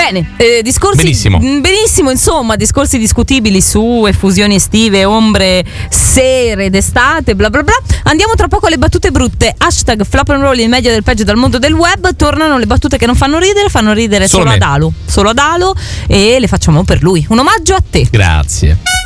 Bene, discorsi Benissimo, insomma, discorsi discutibili su effusioni estive, ombre, sere d'estate, bla bla bla. Andiamo tra poco alle battute brutte. Hashtag Flop and Roll, il meglio del peggio dal mondo del web. Tornano le battute che non fanno ridere Solo solo ad Alo, e le facciamo per lui. Un omaggio a te. Grazie.